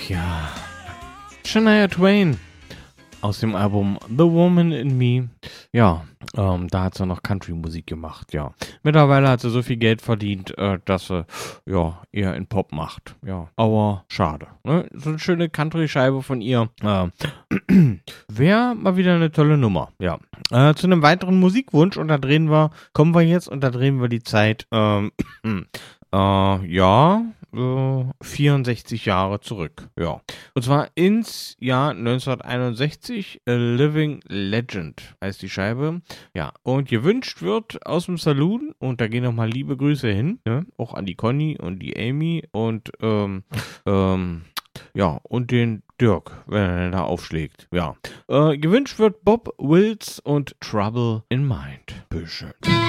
Ja. Shania Twain aus dem Album The Woman in Me. Ja, da hat sie noch Country-Musik gemacht, ja. Mittlerweile hat sie so viel Geld verdient, dass sie, ja, eher in Pop macht. Ja, aber schade. Ne? So eine schöne Country-Scheibe von ihr. Wäre mal wieder eine tolle Nummer, ja. Zu einem weiteren Musikwunsch und da kommen wir jetzt und da drehen wir die Zeit, 64 Jahre zurück, ja. Und zwar ins Jahr 1961, A Living Legend heißt die Scheibe, ja. Und gewünscht wird aus dem Saloon, und da gehen nochmal liebe Grüße hin, ne? Auch an die Conny und die Amy und, ja, und den Dirk, wenn er da aufschlägt, ja. Gewünscht wird Bob Wills und Trouble in Mind. Bitteschön.